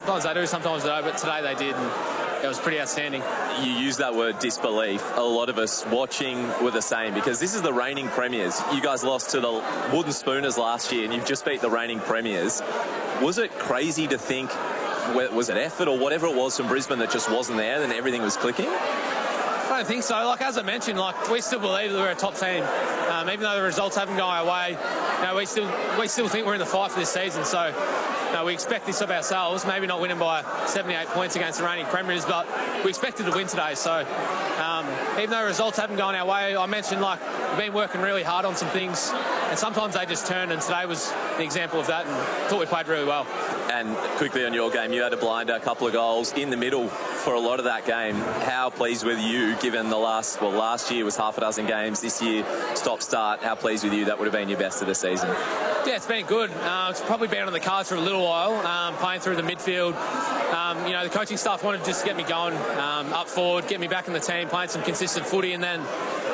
Sometimes they do, sometimes they don't, but today they did, and it was pretty outstanding. You use that word disbelief. A lot of us watching were the same, because this is the reigning premiers. You guys lost to the Wooden Spooners last year, and you've just beat the reigning premiers. Was it crazy to think, was it effort or whatever it was from Brisbane that just wasn't there and everything was clicking? I don't think so. Like, as I mentioned, like, we still believe that we're a top team. Even though the results haven't gone our way, we still think we're in the fight for this season. So we expect this of ourselves. Maybe not winning by 78 points against the reigning premiers, but we expected to win today. So even though the results haven't gone our way, I mentioned, like, we've been working really hard on some things, and sometimes they just turn, and today was the example of that, and I thought we played really well. And quickly on your game, you had a blinder, a couple of goals in the middle for a lot of that game. How pleased with you, given the last year was half a dozen games, this year stop-start, how pleased with you that would have been your best of the season? Yeah, it's been good. It's probably been on the cards for a little while, playing through the midfield. The coaching staff wanted just to get me going up forward, get me back in the team, playing some consistent footy, and then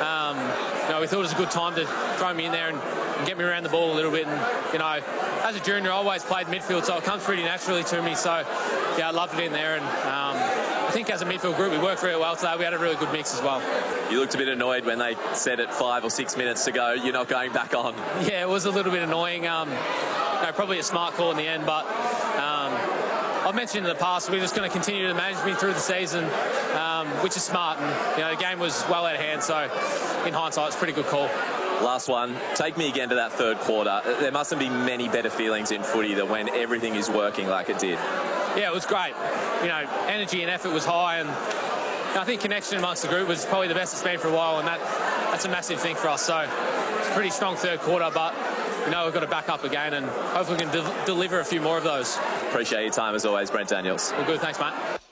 we thought it was a good time to throw me in there and get me around the ball a little bit. And, as a junior, I always played midfield, so it comes pretty naturally to me. So, yeah, I loved it in there. And I think as a midfield group, we worked really well today. We had a really good mix as well. You looked a bit annoyed when they said at 5 or 6 minutes to go, you're not going back on. Yeah, it was a little bit annoying. Probably a smart call in the end, but I've mentioned in the past we're just going to continue to manage me through the season, which is smart. And the game was well out of hand, so in hindsight, it's a pretty good call. Last one, take me again to that third quarter. There mustn't be many better feelings in footy than when everything is working like it did. Yeah, it was great. Energy and effort was high, and I think connection amongst the group was probably the best it's been for a while, and that's a massive thing for us. So it's a pretty strong third quarter, but we've got to back up again, and hopefully we can deliver a few more of those. Appreciate your time as always, Brent Daniels. Well, good, thanks, mate.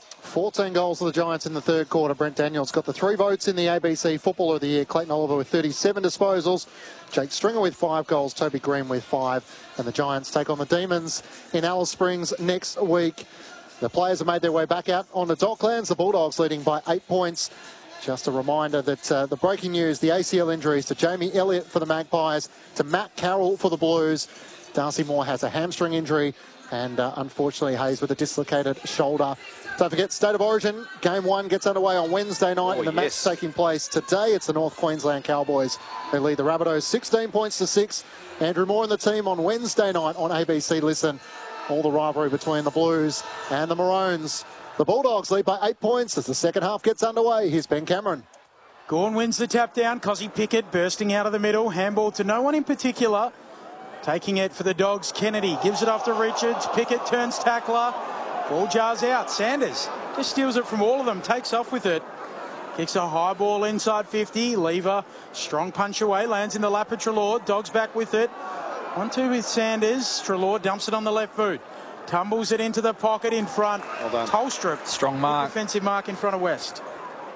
14 goals for the Giants in the third quarter. Brent Daniels got the 3 votes in the ABC Footballer of the Year. Clayton Oliver with 37 disposals. Jake Stringer with 5 goals. Toby Green with 5. And the Giants take on the Demons in Alice Springs next week. The players have made their way back out on the Docklands. The Bulldogs leading by 8 points. Just a reminder that the breaking news, the ACL injuries to Jamie Elliott for the Magpies, to Matt Carroll for the Blues. Darcy Moore has a hamstring injury, and unfortunately Hayes with a dislocated shoulder. Don't forget, State of Origin, Game 1 gets underway on Wednesday night, and the match taking place today. It's the North Queensland Cowboys. They lead the Rabbitohs 16 points to 6. Andrew Moore and the team on Wednesday night on ABC Listen. All the rivalry between the Blues and the Maroons. The Bulldogs lead by 8 points as the second half gets underway. Here's Ben Cameron. Gawn wins the tap down. Cozzy Pickett bursting out of the middle. Handball to no one in particular. Taking it for the Dogs. Kennedy gives it off to Richards. Pickett turns tackler. Ball jars out. Sanders just steals it from all of them. Takes off with it. Kicks a high ball inside 50. Lever. Strong punch away. Lands in the lap of Treloar. Dogs back with it. 1-2 with Sanders. Treloar dumps it on the left boot. Tumbles it into the pocket in front. Well done. Tolstrup. Strong mark. Defensive mark in front of West.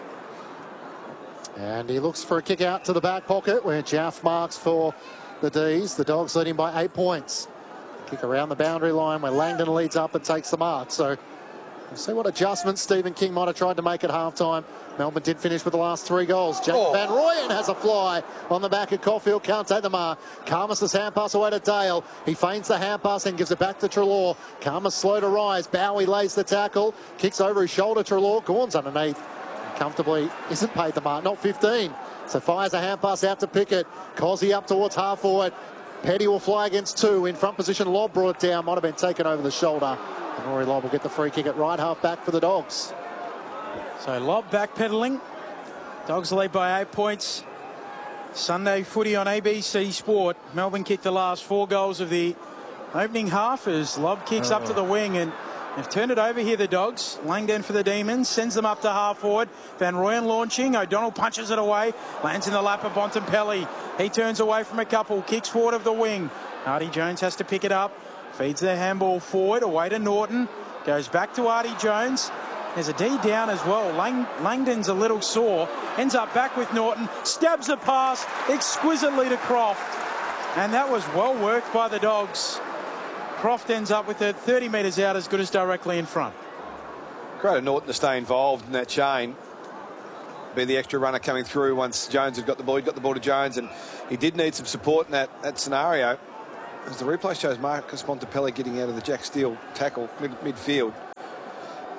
And he looks for a kick out to the back pocket where Jaff marks for the D's. The Dogs leading by 8 points. Kick around the boundary line where Langdon leads up and takes the mark. So we'll see what adjustments Stephen King might have tried to make at halftime. Melbourne did finish with the last 3 goals. Jack Van Rooyen has a fly on the back of Caulfield. Can't take the mark. Karmas' hand pass away to Dale. He feints the hand pass and gives it back to Treloar. Karmas slow to rise. Bowie lays the tackle. Kicks over his shoulder. Treloar. Gawn's underneath. Comfortably isn't paid the mark. Not 15. So fires a hand pass out to Pickett. Cozzy up towards half forward. Petty will fly against 2. In front position, Lobb brought it down. Might have been taken over the shoulder. And Rory Lobb will get the free kick at right half back for the Dogs. So Lobb backpedaling. Dogs lead by 8 points. Sunday footy on ABC Sport. Melbourne kicked the last 4 goals of the opening half as Lobb kicks up to the wing, and they've turned it over here, the Dogs. Langdon for the Demons, sends them up to half forward. Van Rooyen launching. O'Donnell punches it away. Lands in the lap of Bontempelli. He turns away from a couple. Kicks forward of the wing. Artie Jones has to pick it up. Feeds their handball forward. Away to Norton. Goes back to Artie Jones. There's a D down as well. Langdon's a little sore. Ends up back with Norton. Stabs the pass exquisitely to Croft. And that was well worked by the Dogs. Croft ends up with it 30 metres out, as good as directly in front. Great of Norton to stay involved in that chain. Be the extra runner coming through once Jones had got the ball. He got the ball to Jones, and he did need some support in that scenario. As the replay shows Marcus Bontempelli getting out of the Jack Steele tackle midfield.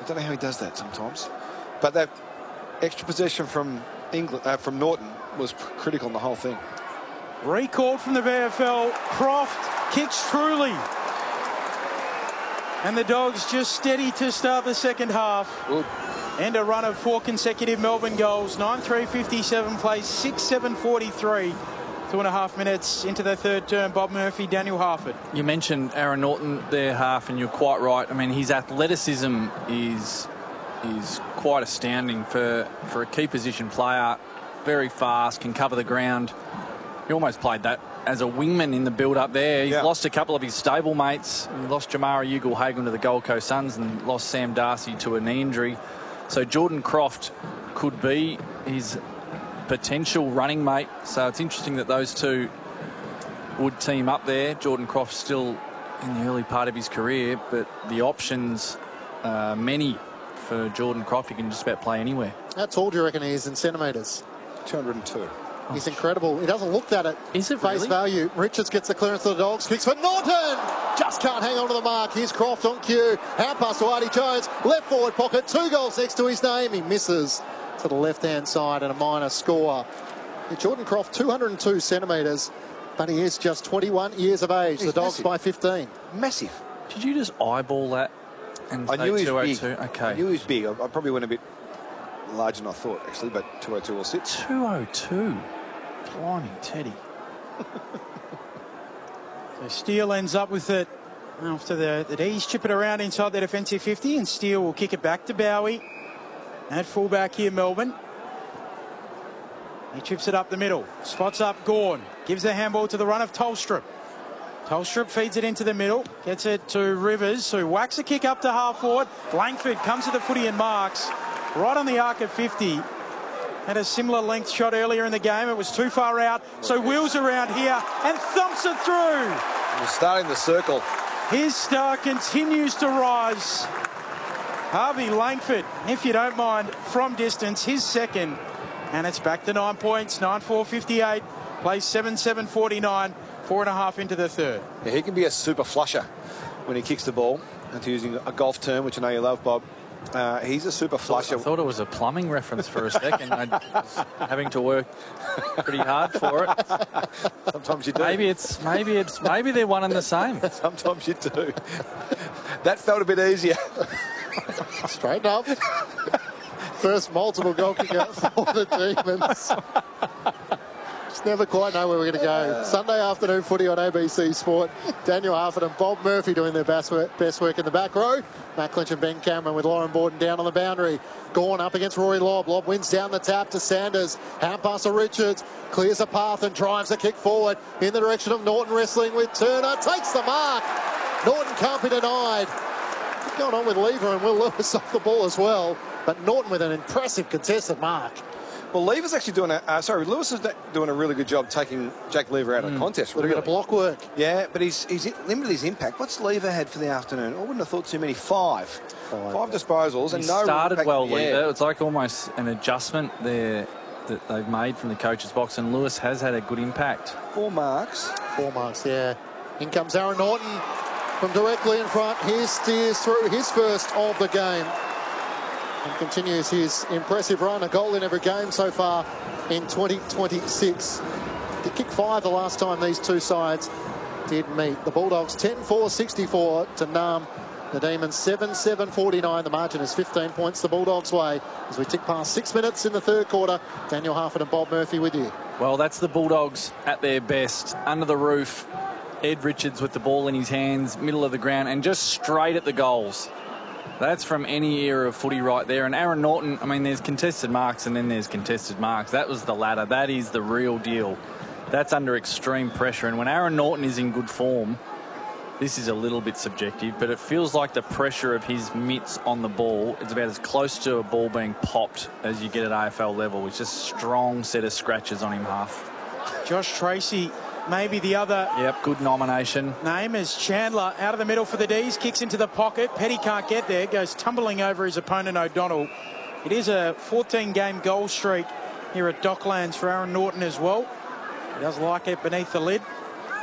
don't know how he does that sometimes. But that extra possession from England, from Norton, was critical in the whole thing. Recalled from the VFL. Croft kicks truly. And the Dogs just steady to start the second half. Good. And a run of 4 consecutive Melbourne goals. 9-3-57 plays, 6-7-43. 2.5 minutes into the third term. Bob Murphy, Daniel Harford. You mentioned Aaron Norton there, Half, and you're quite right. I mean, his athleticism is quite astounding for a key position player. Very fast, can cover the ground. He almost played that as a wingman in the build-up there. He's lost a couple of his stablemates. He lost Jamara Ugle-Hagan to the Gold Coast Suns and lost Sam Darcy to a knee injury. So Jordan Croft could be his potential running mate. So it's interesting that those two would team up there. Jordan Croft still in the early part of his career, but the options are many for Jordan Croft. He can just about play anywhere. How tall do you reckon he is in centimetres? 202. He's incredible. He doesn't look that at Is it face really? value. Richards gets the clearance to the Dogs. Kicks for Norton. Just can't hang on to the mark. Here's Croft on cue. Hand pass to Artie Jones. Left forward pocket. 2 goals next to his name. He misses to the left-hand side and a minor score. Jordan Croft, 202 centimetres, but he is just 21 years of age. He's the Dogs massive. by 15. Massive. Did you just eyeball that? And I knew he was big. 202? Okay. I knew he was big. I probably went a bit larger than I thought, actually, but 202 will sit. 202. Blimey, Teddy. So Steele ends up with it after the D's chip it around inside the defensive 50, and Steele will kick it back to Bowie. At fullback here, Melbourne. He chips it up the middle. Spots up Gawn. Gives the handball to the run of Tolstrup. Tolstrup feeds it into the middle. Gets it to Rivers, who whacks a kick up to half forward. Langford comes to the footy and marks. Right on the arc of 50. Had a similar length shot earlier in the game. It was too far out. So wheels around here and thumps it through. We're starting the circle. His star continues to rise. Harvey Langford, if you don't mind, from distance, his second. And it's back to 9 points, 9-4-58. Plays 7-7-49, 4.5 into the third. Yeah, he can be a super flusher when he kicks the ball. And to using a golf term, which I know you love, Bob. He's a super flusher. I thought it was a plumbing reference for a second. I was having to work pretty hard for it. Sometimes you do. Maybe they're one and the same. Sometimes you do. That felt a bit easier. Straighten up. First multiple goal kicker for the Demons. Just never quite know where we're going to go. Sunday afternoon footy on ABC Sport. Daniel Harford and Bob Murphy doing their best work in the back row. Matt Clinch and Ben Cameron with Lauren Borden down on the boundary. Gawn up against Rory Lobb. Lobb wins down the tap to Sanders. Hand pass to Richards. Clears a path and drives a kick forward in the direction of Norton, wrestling with Turner. Takes the mark. Norton can't be denied. What's going on with Lever and Will Lewis off the ball as well. But Norton with an impressive contested mark. Well, Lever's actually doing Lewis is doing a really good job taking Jack Lever out of the contest. Really. A bit of block work. Yeah, but he's limited his impact. What's Lever had for the afternoon? I wouldn't have thought too many. Five disposals. He and no started well, yeah. Lever. It's like almost an adjustment there that they've made from the coach's box, and Lewis has had a good impact. 4 marks. 4 marks, yeah. In comes Aaron Norton from directly in front. He steers through his first of the game. And continues his impressive run, a goal in every game so far in 2026. He kicked 5 the last time these two sides did meet. The Bulldogs 10-4-64 to Nam. The Demons 7-7-49. The margin is 15 points the Bulldogs' way. As we tick past 6 minutes in the third quarter, Daniel Harford and Bob Murphy with you. Well, that's the Bulldogs at their best. Under the roof, Ed Richards with the ball in his hands, middle of the ground, and just straight at the goals. That's from any era of footy right there. And Aaron Norton, I mean, there's contested marks and then there's contested marks. That was the ladder. That is the real deal. That's under extreme pressure. And when Aaron Norton is in good form, this is a little bit subjective, but it feels like the pressure of his mitts on the ball is about as close to a ball being popped as you get at AFL level. It's just a strong set of scratches on him, Half. Josh Tracy, maybe the other good nomination. name is Chandler out of the middle for the D's, kicks into the pocket. Petty can't get there, goes tumbling over his opponent O'Donnell. It is a 14-game goal streak here at Docklands for Aaron Norton as well. He does like it beneath the lid.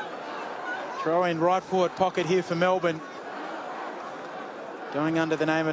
Throw in right forward pocket here for Melbourne. Going under the name of